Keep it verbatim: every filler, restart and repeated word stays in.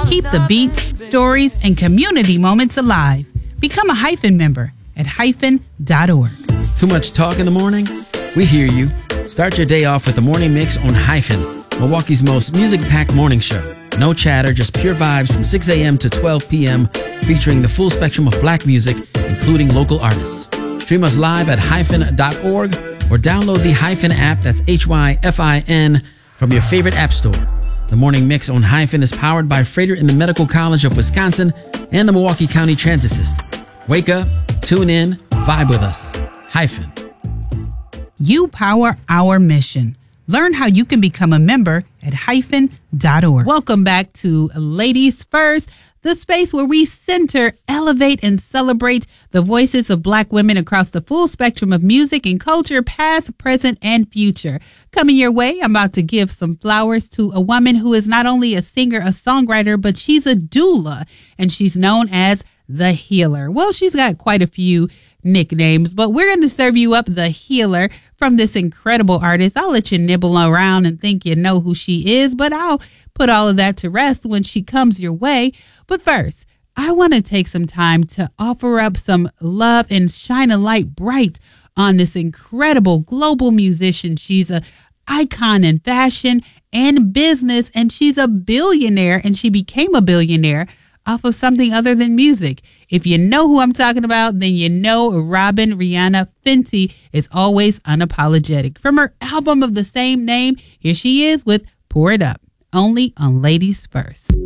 Keep the beats, stories, and community moments alive. Become a Hyphen member at hyphen dot org. Too much talk in the morning? We hear you. Start your day off with the Morning Mix on Hyphen, Milwaukee's most music-packed morning show. No chatter, just pure vibes from six a.m. to twelve p.m., featuring the full spectrum of black music, including local artists. Stream us live at hyphen dot org or download the Hyphen app, that's H Y F I N, from your favorite app store. The Morning Mix on Hyphen is powered by Freighter in the Medical College of Wisconsin and the Milwaukee County Transit System. Wake up, tune in, vibe with us. Hyphen. You power our mission. Learn how you can become a member at hyphen dot org. Welcome back to Ladies First, the space where we center, elevate, and celebrate the voices of Black women across the full spectrum of music and culture, past, present, and future. Coming your way, I'm about to give some flowers to a woman who is not only a singer, a songwriter, but she's a doula, and she's known as the Healer. Well, she's got quite a few nicknames, but we're going to serve you up the Healer from this incredible artist. I'll let you nibble around and think you know who she is, but I'll put all of that to rest when she comes your way. But first, I want to take some time to offer up some love and shine a light bright on this incredible global musician. She's a icon in fashion and business, and she's a billionaire, and she became a billionaire off of something other than music. If you know who I'm talking about, then you know Robin Rihanna Fenty is always unapologetic. From her album of the same name, here she is with Pour It Up, only on Ladies First.